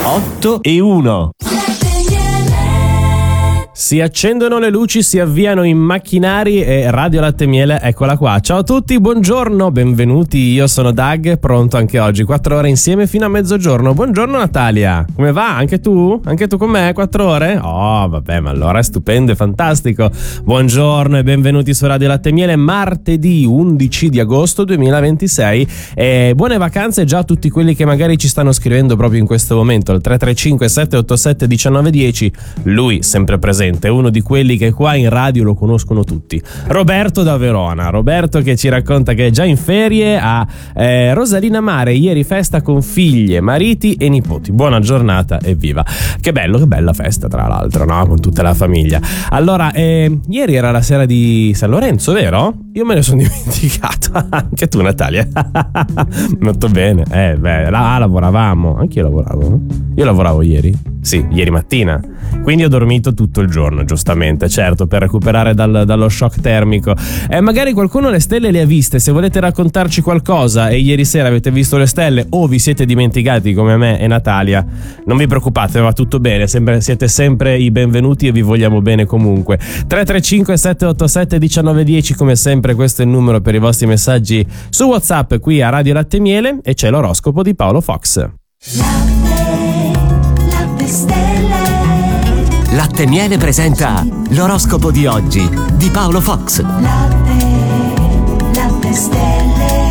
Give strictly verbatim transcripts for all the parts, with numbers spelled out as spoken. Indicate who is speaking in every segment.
Speaker 1: otto e uno. Si accendono le luci, si avviano i macchinari e Radio Latte e Miele, eccola qua. Ciao a tutti, buongiorno, benvenuti, io sono Doug, pronto anche oggi, quattro ore insieme fino a mezzogiorno. Buongiorno Natalia, come va? Anche tu? Anche tu con me? Quattro ore? Oh, vabbè, ma allora è stupendo, è fantastico. Buongiorno e benvenuti su Radio Latte e Miele, martedì undici di agosto duemilaventisei. E buone vacanze già a tutti quelli che magari ci stanno scrivendo proprio in questo momento, al tre tre cinque sette otto sette uno nove uno zero. Lui sempre presente, è uno di quelli che qua in radio lo conoscono tutti, Roberto da Verona. Roberto che ci racconta che è già in ferie a eh, Rosalina Mare, ieri festa con figlie, mariti e nipoti. Buona giornata, evviva. Che bello, che bella festa tra l'altro, no? Con tutta la famiglia. Allora, eh, ieri era la sera di San Lorenzo, vero? Io me ne sono dimenticato. Anche tu Natalia. Molto bene. Eh beh, là lavoravamo, anche io lavoravo. Io lavoravo ieri. Sì, ieri mattina. Quindi ho dormito tutto il giorno, giustamente, certo, per recuperare dal, dallo shock termico. E eh, magari qualcuno le stelle le ha viste. Se volete raccontarci qualcosa e ieri sera avete visto le stelle o vi siete dimenticati come me e Natalia, non vi preoccupate, va tutto bene, sempre, siete sempre i benvenuti e vi vogliamo bene comunque. Tre tre cinque sette otto sette uno nove uno zero, come sempre questo è il numero per i vostri messaggi su WhatsApp qui a Radio Latte e Miele, e c'è l'oroscopo di Paolo Fox.
Speaker 2: Latte, latte stelle.
Speaker 3: Latte e Miele presenta l'oroscopo di oggi di Paolo Fox.
Speaker 2: Latte, latte stelle.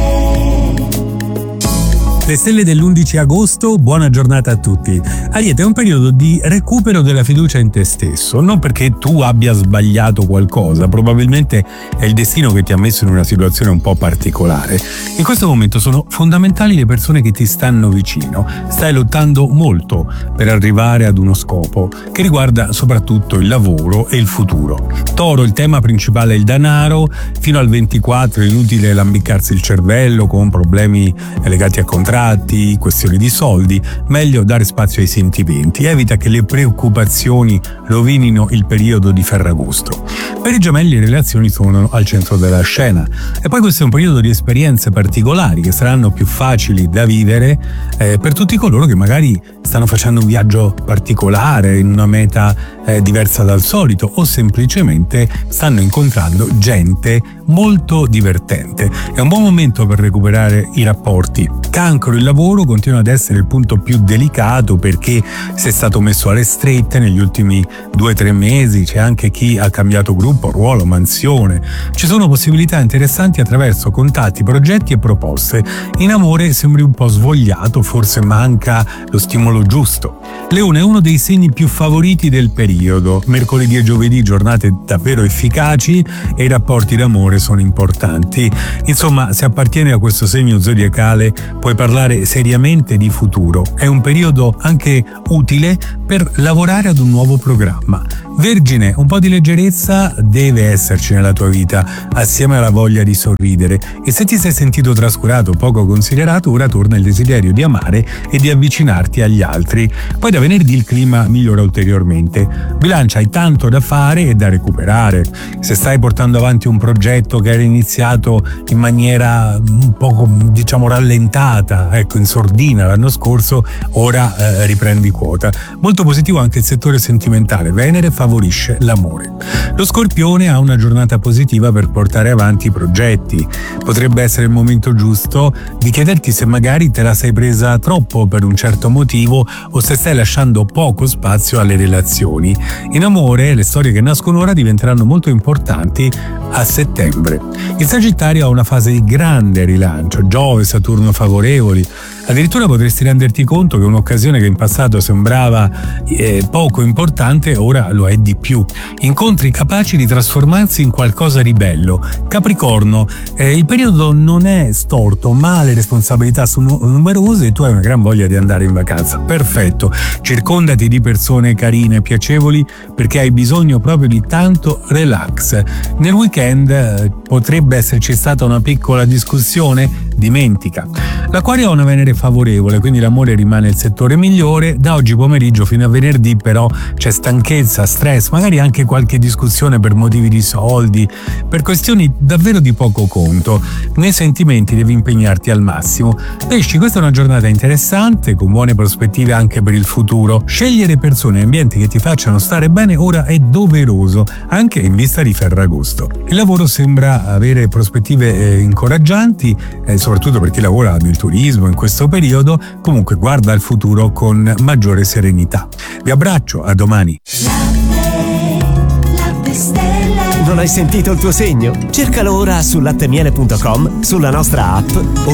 Speaker 4: Le stelle dell'undici agosto, buona giornata a tutti. Ariete, è un periodo di recupero della fiducia in te stesso, non perché tu abbia sbagliato qualcosa, probabilmente è il destino che ti ha messo in una situazione un po' particolare. In questo momento sono fondamentali le persone che ti stanno vicino, stai lottando molto per arrivare ad uno scopo che riguarda soprattutto il lavoro e il futuro. Toro, il tema principale è il denaro, fino al ventiquattro è inutile lambicarsi il cervello con problemi legati a contratti, questioni di soldi, meglio dare spazio ai sentimenti, evita che le preoccupazioni rovinino il periodo di Ferragosto. Per i gemelli le relazioni sono al centro della scena e poi questo è un periodo di esperienze particolari che saranno più facili da vivere eh, per tutti coloro che magari stanno facendo un viaggio particolare in una meta eh, diversa dal solito o semplicemente stanno incontrando gente molto divertente. È un buon momento per recuperare i rapporti. Cancro, il lavoro continua ad essere il punto più delicato perché sei stato messo alle strette negli ultimi due o tre mesi, c'è anche chi ha cambiato gruppo, ruolo, mansione. Ci sono possibilità interessanti attraverso contatti, progetti e proposte. In amore sembri un po' svogliato, forse manca lo stimolo giusto. Leone è uno dei segni più favoriti del periodo. Mercoledì e giovedì giornate davvero efficaci e i rapporti d'amore sono importanti. Insomma, se appartieni a questo segno zodiacale puoi parlare seriamente di futuro. È un periodo anche utile per lavorare ad un nuovo programma. Vergine, un po' di leggerezza deve esserci nella tua vita, assieme alla voglia di sorridere, e se ti sei sentito trascurato o poco considerato, ora torna il desiderio di amare e di avvicinarti agli altri. Poi da venerdì il clima migliora ulteriormente. Bilancia, hai tanto da fare e da recuperare. Se stai portando avanti un progetto che era iniziato in maniera un po' diciamo rallentata, ecco, in sordina l'anno scorso, ora eh, riprendi quota. Molto positivo anche il settore sentimentale. Venere favorisce l'amore. Lo Scorpione ha una giornata positiva per portare avanti i progetti. Potrebbe essere il momento giusto di chiederti se magari te la sei presa troppo per un certo motivo o se stai lasciando poco spazio alle relazioni. In amore le storie che nascono ora diventeranno molto importanti a settembre. Il Sagittario ha una fase di grande rilancio, Giove e Saturno favorevoli. Addirittura potresti renderti conto che un'occasione che in passato sembrava eh, poco importante ora lo è di più. Incontri capaci di trasformarsi in qualcosa di bello. Capricorno, eh, il periodo non è storto, ma le responsabilità sono numerose e tu hai una gran voglia di andare in vacanza. Perfetto, circondati di persone carine e piacevoli perché hai bisogno proprio di tanto relax. Nel weekend eh, potrebbe esserci stata una piccola discussione? Dimentica. L'Acquario ha una Venere favorevole, quindi l'amore rimane il settore migliore. Da oggi pomeriggio fino a venerdì però c'è stanchezza, stress, magari anche qualche discussione per motivi di soldi, per questioni davvero di poco conto. Nei sentimenti devi impegnarti al massimo. Pesci, questa è una giornata interessante, con buone prospettive anche per il futuro. Scegliere persone e ambienti che ti facciano stare bene ora è doveroso, anche in vista di Ferragosto. Il lavoro sembra avere prospettive eh, incoraggianti, eh, soprattutto per chi lavora nel turismo in questo periodo. Comunque guarda al futuro con maggiore serenità. Vi abbraccio, a domani.
Speaker 2: Latte, latte stella.
Speaker 3: Non hai sentito il tuo segno? Cercalo ora su lattemiele punto com, sulla nostra app